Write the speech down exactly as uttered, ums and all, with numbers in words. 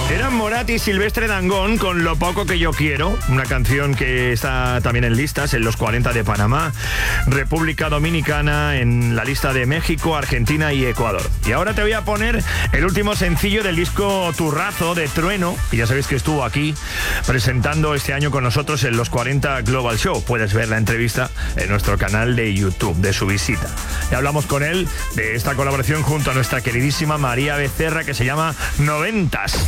Eran Morat y Silvestre Dangond con Lo poco que yo quiero, una canción que está también en listas, en los cuarenta de Panamá, República Dominicana, en la lista de México, Argentina y Ecuador. Y ahora te voy a poner el último sencillo del disco Turrazo de Trueno, y ya sabéis que estuvo aquí presentando este año con nosotros en los cuarenta Global Show. Puedes ver la entrevista en nuestro canal de YouTube de su visita. Y hablamos con él de esta colaboración junto a nuestra queridísima María Becerra, que se llama Noventas.